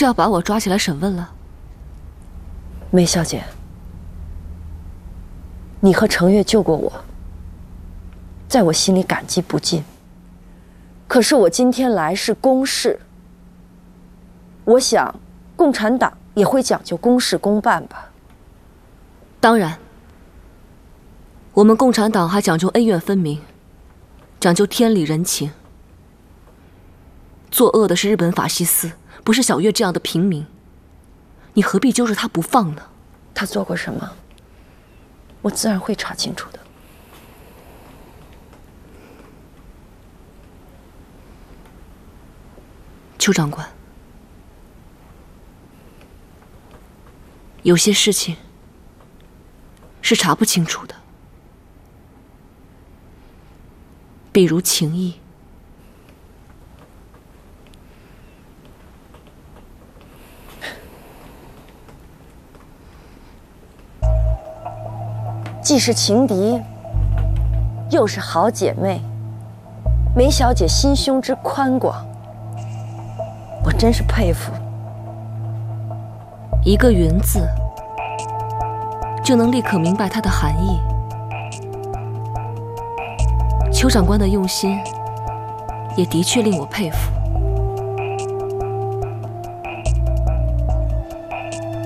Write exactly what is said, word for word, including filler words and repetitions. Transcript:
是要把我抓起来审问了？ 梅小姐，你和程月救过我，在我心里感激不尽。可是我今天来是公事，我想共产党也会讲究公事公办吧？ 当然，我们共产党还讲究恩怨分明，讲究天理人情。作恶的是日本法西斯，不是小月这样的平民。你何必揪着他不放呢？ 他做过什么，我自然会查清楚的。 邱长官，有些事情是查不清楚的，比如情谊。 既是情敌，又是好姐妹，梅小姐心胸之宽广，我真是佩服。 一个“云”字，就能立刻明白它的含义。邱长官的用心，也的确令我佩服。